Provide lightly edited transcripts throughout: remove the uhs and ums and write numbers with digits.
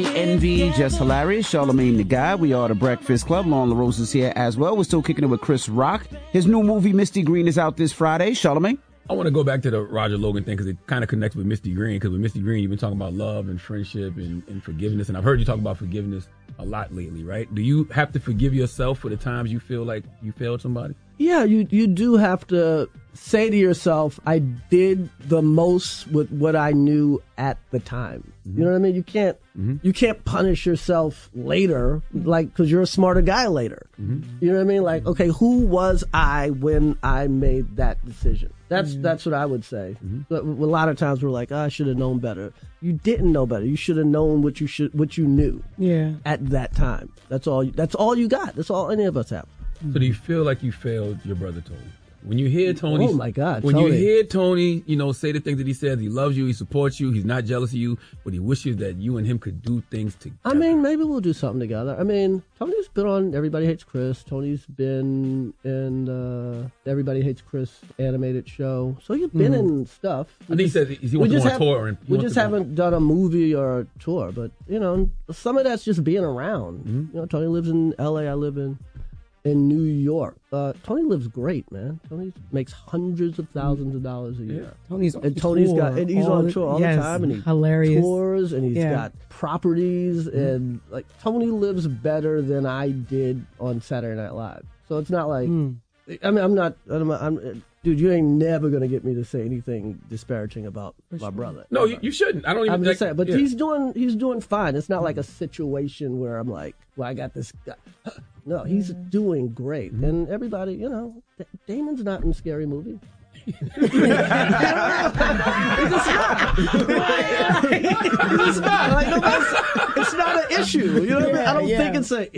Tony, Envy, Just Hilarious, Charlamagne the Guy. We are the Breakfast Club. Lauren LaRose is here as well. We're still kicking it with Chris Rock. His new movie, Misty Green, is out this Friday. Charlamagne? I want to go back to the Roger Logan thing because it kind of connects with Misty Green. Because with Misty Green, you've been talking about love and friendship and forgiveness. And I've heard you talk about forgiveness a lot lately, right? Do you have to forgive yourself for the times you feel like you failed somebody? Yeah, you do have to say to yourself, I did the most with what I knew at the time. Mm-hmm. You know what I mean? You can't punish yourself later, like, because you're a smarter guy later. Mm-hmm. You know what I mean? Like, okay, who was I when I made that decision? That's what I would say. Mm-hmm. But a lot of times we're like, I should have known better. You didn't know better. You should have known what you knew. Yeah. At that time. That's all you got. That's all any of us have. So do you feel like you failed your brother Tony? When you hear Tony, oh my God, when Tony. you hear Tony, say the things that he says, he loves you, he supports you, he's not jealous of you, but he wishes that you and him could do things together. I mean, maybe we'll do something together. I mean, Tony's been on Everybody Hates Chris. Tony's been in Everybody Hates Chris animated show. So he's been in stuff. I think he said he wants to go on tour. We just haven't done a movie or a tour, but some of that's just being around. Mm-hmm. Tony lives in L.A. I live in New York. Tony lives great, man. Tony makes hundreds of thousands of dollars a year. Tony's on tour all the time, and he tours, and he's got properties, and like Tony lives better than I did on Saturday Night Live. So it's not like I mean, dude, you ain't never gonna get me to say anything disparaging about my brother. No, you shouldn't. I don't even. I'm just saying, but he's doing fine. It's not like a situation where I'm like, well, I got this guy. No, he's doing great, and everybody, Damon's not in Scary Movie. He's not. Like, it's not an issue. You know what I mean? I don't think it's an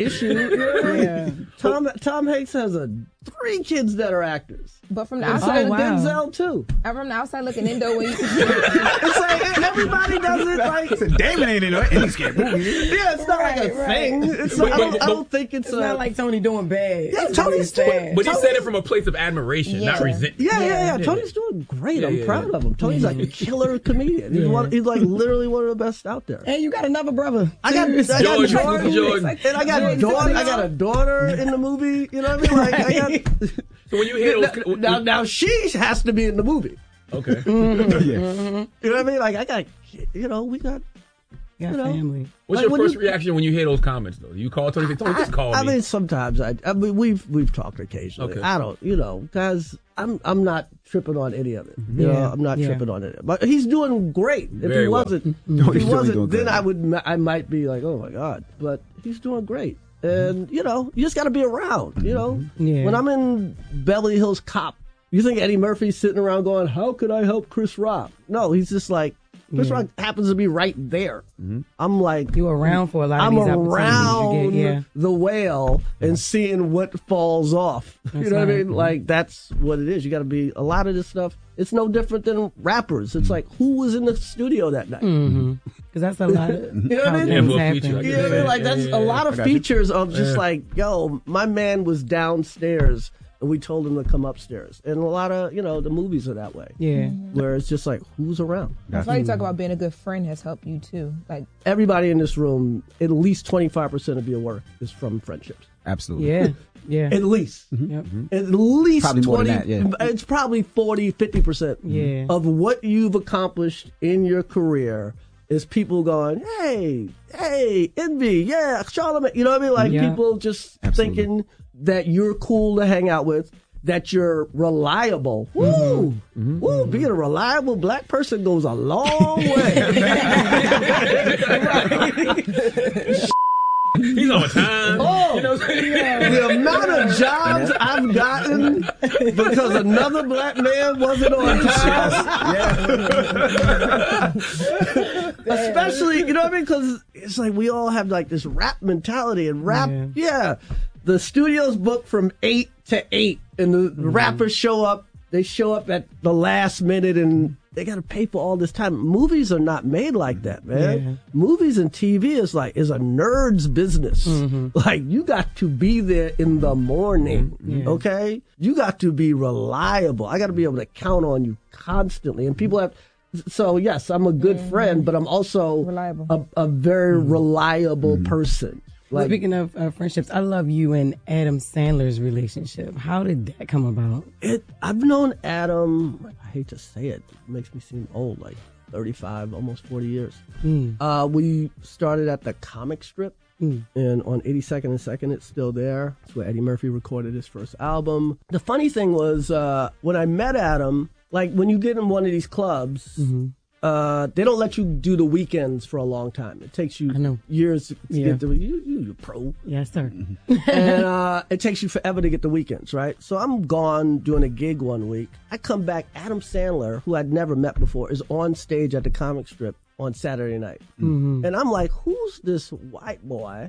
issue. Tom Hanks has 3 kids that are actors. But from the outside, Denzel too. And from the outside looking in, though, when you it's like everybody does it. Like Damon ain't in any Scary Movie. Yeah, it's not like a thing. It's not, I don't think it's not like Tony doing bad. Yeah, Tony's doing. But he said it from a place of admiration, not resentment. Yeah. Tony's doing great. I'm proud of him. Tony's like a killer comedian. He's like literally one of the best out there. And you got another brother. I got Jordan. And I got a daughter in the movie. You know what I mean? Like So when you hear those, now she has to be in the movie. Okay. Mm-hmm. You know what I mean? Like I got, we got. Family. What's your first reaction when you hear those comments, though? You call Tony? Tony, just call me. I mean, sometimes I mean, we've talked occasionally. Okay. I don't, because I'm not tripping on any of it. I'm not tripping on it. But he's doing great. If he wasn't, then I might be like, oh my God. But he's doing great. And, you just got to be around, When I'm in Beverly Hills Cop, you think Eddie Murphy's sitting around going, how could I help Chris Rock? No, he's just like, Chris Rock happens to be right there. Mm-hmm. I'm like, you around for a lot of these opportunities you get, the whale and seeing what falls off. You know what I mean? Like, that's what it is. You got to be, a lot of this stuff, it's no different than rappers. It's like, who was in the studio that night? Because that's a lot of, you know what I mean? Like, that's a lot of features of just like, yo, my man was downstairs and we told him to come upstairs. And a lot of, the movies are that way. Yeah. Where it's just like, who's around? That's why you talk about being a good friend has helped you too. Like, everybody in this room, at least 25% of your work is from friendships. Absolutely. Yeah. At least. Yep. At least probably 20. More than that, It's probably 40, 50% of what you've accomplished in your career is people going, hey, Envy, Charlamagne. You know what I mean? Like people just thinking that you're cool to hang out with, that you're reliable. Woo! Woo! Being a reliable black person goes a long way. He's on time. The amount of jobs I've gotten because another black man wasn't on time. Especially, you know what I mean? Because it's like we all have like this rap mentality, and rap, the studio's booked from 8 to 8, and the rappers show up. They show up at the last minute, and they got to pay for all this time. Movies are not made like that, man. Yeah. Movies and TV is a nerd's business. Like, you got to be there in the morning, okay? You got to be reliable. I got to be able to count on you constantly. And people have, So yes, I'm a good friend, but I'm also reliable. A very reliable person. Like, speaking of friendships, I love you and Adam Sandler's relationship. How did that come about? I've known Adam, I hate to say it makes me seem old, like 35, almost 40 years. We started at the comic strip, and on 82nd and 2nd, it's still there. It's where Eddie Murphy recorded his first album. The funny thing was, when I met Adam, like when you get in one of these clubs, they don't let you do the weekends for a long time. It takes you years to get to you're pro. Yes, sir. And it takes you forever to get the weekends, right? So I'm gone doing a gig one week. I come back, Adam Sandler, who I'd never met before, is on stage at the comic strip on Saturday night. And I'm like, who's this white boy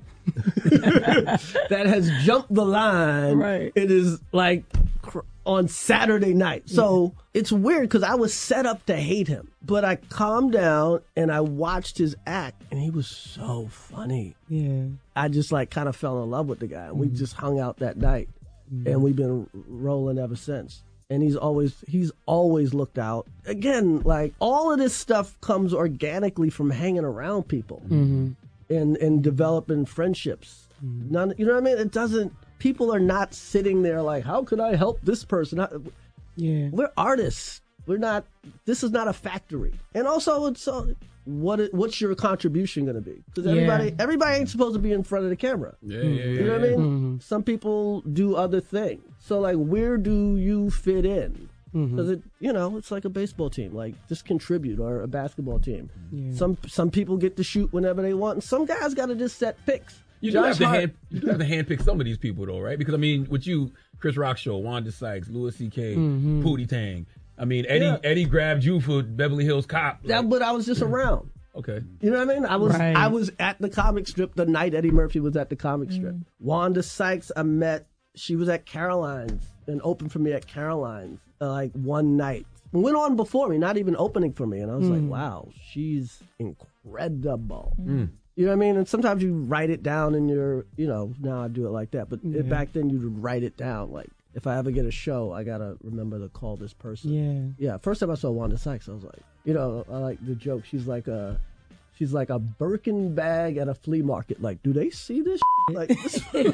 that has jumped the line? Right. It is like on Saturday night. So it's weird because I was set up to hate him. But I calmed down and I watched his act and he was so funny. Yeah. I just like kind of fell in love with the guy. And we just hung out that night and we've been rolling ever since. And he's always looked out. Again, like all of this stuff comes organically from hanging around people and developing friendships. None, you know what I mean? It doesn't. People are not sitting there like, how could I help this person? We're artists. We're not. This is not a factory. And also, what's your contribution going to be? Because everybody ain't supposed to be in front of the camera. You know what I mean? Some people do other things. So like, where do you fit in? Because it's like a baseball team. Like, just contribute, or a basketball team. Some people get to shoot whenever they want, and some guys got to just set picks. You do have to handpick some of these people, though, right? Because, I mean, with you, Chris Rock Show, Wanda Sykes, Louis C.K., Pootie Tang. I mean, Eddie grabbed you for Beverly Hills Cop. But I was just around. Okay. You know what I mean? I was at the comic strip the night Eddie Murphy was at the comic strip. Wanda Sykes, I met. She was at Caroline's and opened for me at Caroline's like one night. Went on before me, not even opening for me. And I was like, wow, she's incredible. You know what I mean? And sometimes you write it down in your, now I do it like that. But back then you'd write it down. Like, if I ever get a show, I got to remember to call this person. Yeah. First time I saw Wanda Sykes, I was like, I like the joke. She's like a Birkin bag at a flea market. Like, do they see this? Like, do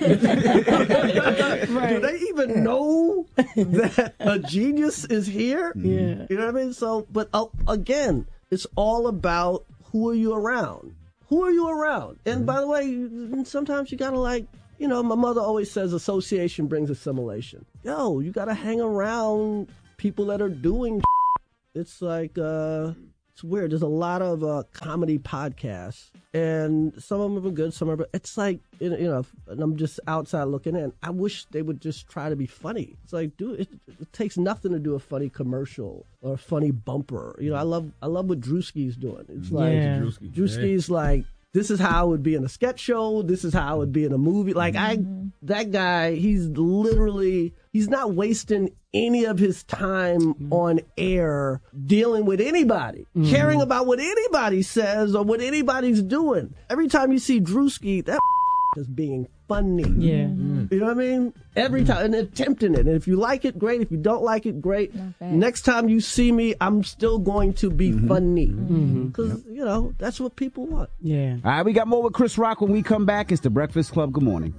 they even know that a genius is here? Yeah. You know what I mean? So, but again, it's all about who are you around? Who are you around? And by the way, sometimes you gotta my mother always says association brings assimilation. Yo, you gotta hang around people that are doing. It's like, it's weird. There's a lot of comedy podcasts, and some of them are good, some are. It's like, and I'm just outside looking in. I wish they would just try to be funny. It's like, dude, it takes nothing to do a funny commercial or a funny bumper. I love what Drewski's doing. It's like Drewski's like, this is how it would be in a sketch show. This is how it would be in a movie. Like that guy, he's not wasting any of his time on air dealing with anybody, caring about what anybody says or what anybody's doing. Every time you see Drewski, that is being funny. Yeah. You know what I mean? Every time, and attempting it. And if you like it, great. If you don't like it, great. Next time you see me, I'm still going to be funny. Because, that's what people want. Yeah. All right, we got more with Chris Rock when we come back. It's The Breakfast Club. Good morning.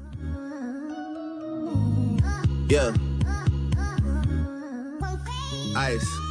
Yeah. Ice.